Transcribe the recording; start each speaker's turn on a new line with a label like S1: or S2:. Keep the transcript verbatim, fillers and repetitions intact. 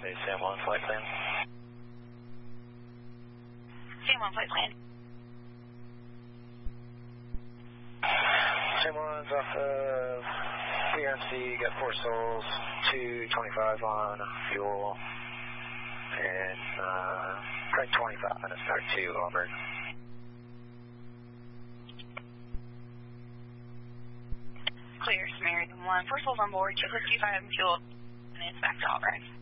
S1: Monday, San Juan flight plan.
S2: San Juan flight plan.
S1: San Juan's off of P R M C, got four souls, two twenty-five on fuel, and uh, probably twenty-five on a start two, Auburn.
S2: Clear, Samaritan one. Four souls on board, two fifty-five fuel, and it's back to Auburn.